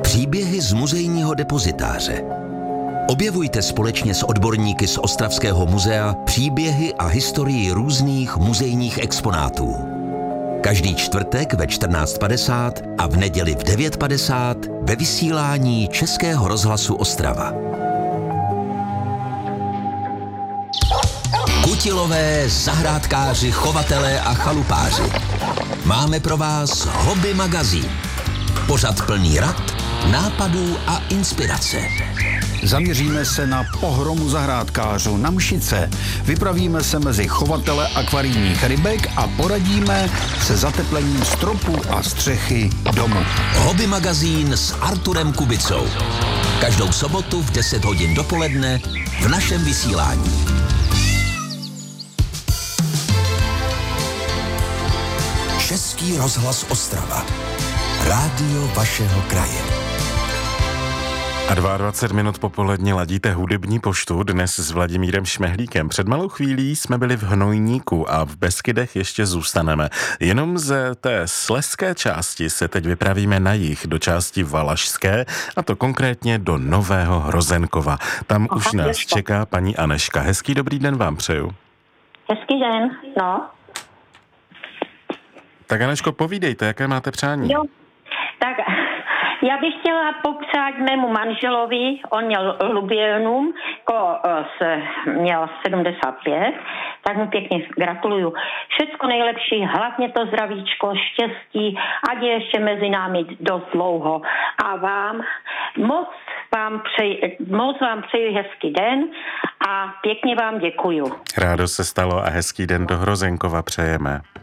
Příběhy z muzejního depozitáře. Objevujte společně s odborníky z Ostravského muzea příběhy a historii různých muzejních exponátů. Každý čtvrtek ve 14:50 a v neděli v 9:50 ve vysílání Českého rozhlasu Ostrava. Kutilové, zahrádkáři, chovatelé a chalupáři. Máme pro vás Hobby magazín. Pořad plný rad, nápadů a inspirace. Zaměříme se na pohromu zahrádkářů na Mšice. Vypravíme se mezi chovatele akvarijních rybek a poradíme se zateplením stropů a střechy domu. Hobby magazín s Arturem Kubicou. Každou sobotu v 10 hodin dopoledne v našem vysílání. Český rozhlas Ostrava. Rádio vašeho kraje. A 22 minut popoledne ladíte hudební poštu dnes s Vladimírem Šmehlíkem. Před malou chvílí jsme byli v Hnojníku a v Beskydech ještě zůstaneme. Jenom ze té slezské části se teď vypravíme na jih do části valašské, a to konkrétně do Nového Hrozenkova. Tam už nás čeká paní Aneška. Hezký dobrý den vám přeju. Hezký den, no. Tak Aneško, povídejte, jaké máte přání? Jo, tak já bych chtěla popřát mému manželovi, on měl lubienum, měl 75, tak mu pěkně gratuluju. Všecko nejlepší, hlavně to zdravíčko, štěstí, ať je ještě mezi námi dost dlouho. A moc vám přeji hezký den a pěkně vám děkuju. Rádo se stalo a hezký den do Hrozenkova přejeme.